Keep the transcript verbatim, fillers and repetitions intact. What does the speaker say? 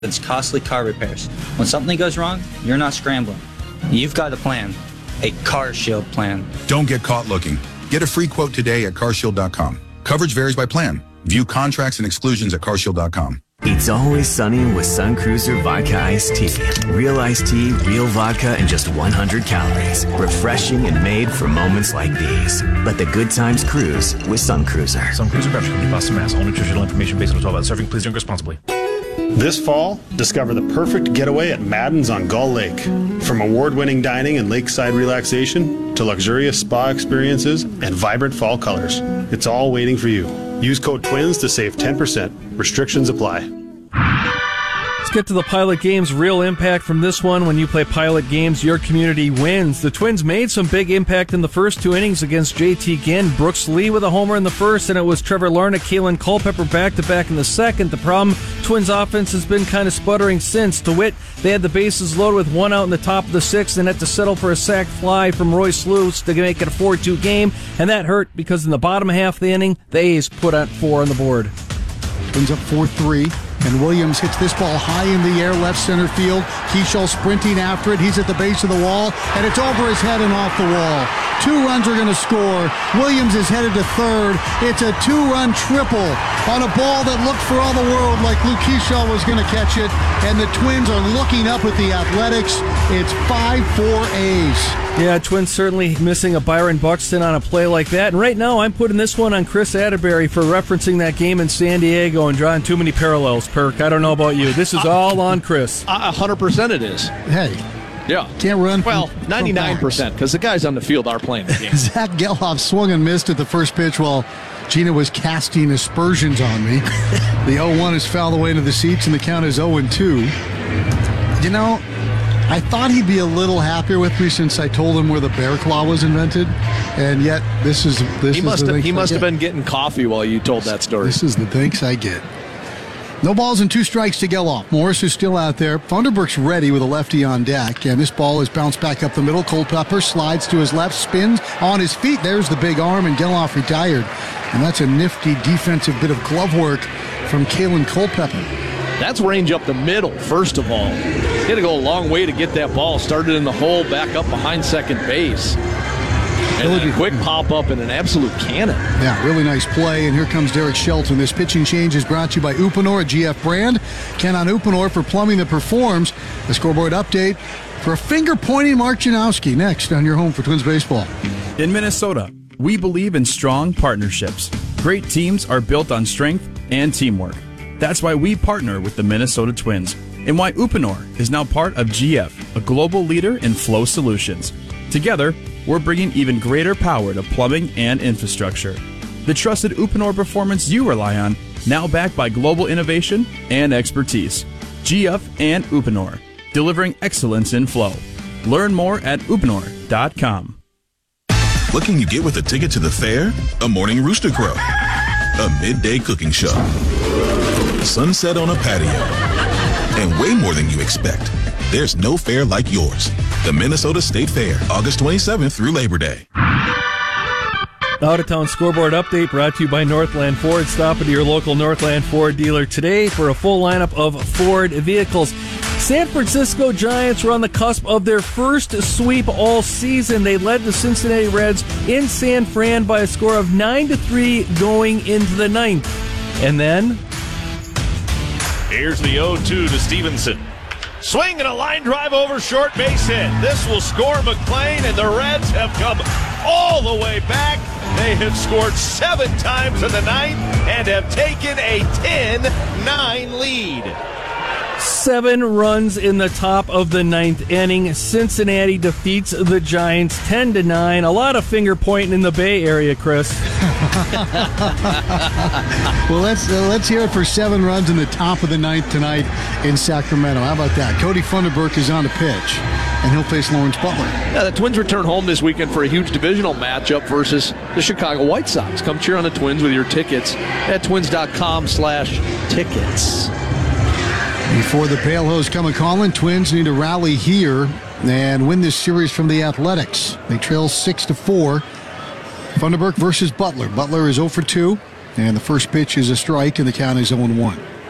It's costly car repairs. When something goes wrong, you're not scrambling. You've got a plan. A CarShield plan. Don't get caught looking. Get a free quote today at car shield dot com. Coverage varies by plan. View contracts and exclusions at car shield dot com. It's always sunny with Sun Cruiser Vodka Iced Tea. Real iced tea, real vodka, and just one hundred calories. Refreshing and made for moments like these. Let the good times cruise with Sun Cruiser. Sun Cruiser, Beverage Company, Boston, Mass. All nutritional information based on twelve hours serving. Please drink responsibly. This fall, discover the perfect getaway at Madden's on Gull Lake. From award-winning dining and lakeside relaxation to luxurious spa experiences and vibrant fall colors, it's all waiting for you. Use code TWINS to save ten percent. Restrictions apply. Let's get to the Pilot Games real impact from this one. When you play Pilot Games, your community wins. The Twins made some big impact in the first two innings against J T Ginn. Brooks Lee with a homer in the first, and it was Trevor Larnach, Kalen Culpepper back-to-back in the second. The problem, Twins offense has been kind of sputtering since. To wit, they had the bases loaded with one out in the top of the sixth and had to settle for a sac fly from Roy Sleuth to make it a four two game, and that hurt because in the bottom half of the inning, the A's put out four on the board. Twins up four three. And Williams hits this ball high in the air, left center field. Keschel sprinting after it. He's at the base of the wall, and it's over his head and off the wall. Two runs are going to score. Williams is headed to third. It's a two-run triple on a ball that looked for all the world like Luke Keschel was going to catch it. And the Twins are looking up at the Athletics. It's five four A's. Yeah, Twins certainly missing a Byron Buxton on a play like that. And right now, I'm putting this one on Chris Atterbury for referencing that game in San Diego and drawing too many parallels, Perk. I don't know about you. This is all on Chris. A uh, hundred percent it is. Hey. Yeah. Can't run. Well, from, ninety-nine percent, because the guys on the field are playing the game. Zach Geloff swung and missed at the first pitch while Gina was casting aspersions on me. The oh one is fouled away into the seats, and the count is oh and two. You know, I thought he'd be a little happier with me since I told him where the bear claw was invented, and yet this is this he is must the have, he I must have get. been getting coffee while you told that story. This is the thanks I get. No balls and two strikes to Geloff. Morris is still out there. Funderburk's ready with a lefty on deck, and this ball is bounced back up the middle. Culpepper slides to his left, spins on his feet. There's the big arm, and Geloff retired. And that's a nifty defensive bit of glove work from Kalen Culpepper. That's range up the middle, first of all. He had to go a long way to get that ball. Started in the hole, back up behind second base. And then a quick pop-up and an absolute cannon. Yeah, really nice play. And here comes Derek Shelton. This pitching change is brought to you by Uponor, a G F brand. Ken on Uponor for plumbing that performs. The scoreboard update for a finger-pointing Mark Janowski next on your home for Twins baseball. In Minnesota, we believe in strong partnerships. Great teams are built on strength and teamwork. That's why we partner with the Minnesota Twins and why Uponor is now part of G F, a global leader in flow solutions. Together, we're bringing even greater power to plumbing and infrastructure. The trusted Uponor performance you rely on, now backed by global innovation and expertise. G F and Uponor, delivering excellence in flow. Learn more at uponor dot com. What can you get with a ticket to the fair? A morning rooster crow, a midday cooking show, sunset on a patio, and way more than you expect. There's no fair like yours. The Minnesota State Fair, August twenty-seventh through Labor Day. The Out-of-Town Scoreboard Update brought to you by Northland Ford. Stop into your local Northland Ford dealer today for a full lineup of Ford vehicles. San Francisco Giants were on the cusp of their first sweep all season. They led the Cincinnati Reds in San Fran by a score of nine to three going into the ninth. And then here's the oh two to Stevenson. Swing and a line drive over short base hit. This will score McClain, and the Reds have come all the way back. They have scored seven times in the ninth and have taken a ten nine lead. Seven runs in the top of the ninth inning. Cincinnati defeats the Giants ten to nine. A lot of finger pointing in the Bay Area, Chris. Well, let's uh, let's hear it for seven runs in the top of the ninth tonight in Sacramento. How about that? Cody Funderburk is on the pitch, and he'll face Lawrence Butler. Yeah, the Twins return home this weekend for a huge divisional matchup versus the Chicago White Sox. Come cheer on the Twins with your tickets at twins.com slash tickets. Before the Pale Hose come a-calling, Twins need to rally here and win this series from the Athletics. They trail six to four. Funderburk versus Butler. Butler is oh for two, and the first pitch is a strike, and the count is oh and one.